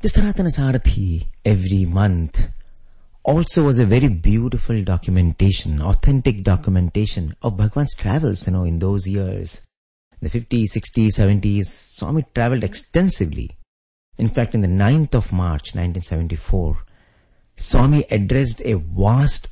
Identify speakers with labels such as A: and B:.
A: The Sanatana Sarathi every month also was a very beautiful documentation, authentic documentation of Bhagwan's travels, in those years. The 50s, 60s, 70s, Swami traveled extensively. In fact, in the 9th of March 1974, Swami addressed a vast